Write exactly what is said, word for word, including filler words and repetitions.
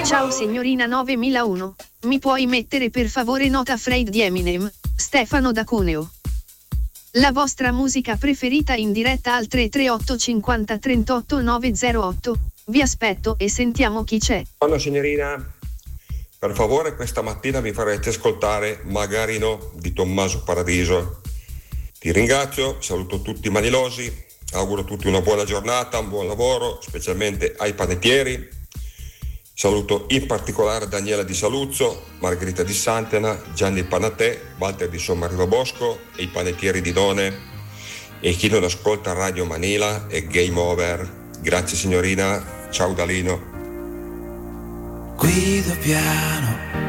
Ciao signorina novemilauno, mi puoi mettere per favore Not Afraid di Eminem, Stefano da Cuneo. La vostra musica preferita in diretta al tre tre otto cinquanta trentotto novecentootto, vi aspetto e sentiamo chi c'è. Buona signorina, per favore questa mattina mi farete ascoltare Magari no di Tommaso Paradiso. Ti ringrazio, saluto tutti i manilosi, auguro a tutti una buona giornata, un buon lavoro, specialmente ai panettieri. Saluto in particolare Daniela di Saluzzo, Margherita di Santena, Gianni Panatè, Walter di Sommarriva Bosco e i panettieri di Done e chi non ascolta Radio Manila e Game Over. Grazie signorina, ciao Dalino. Guido piano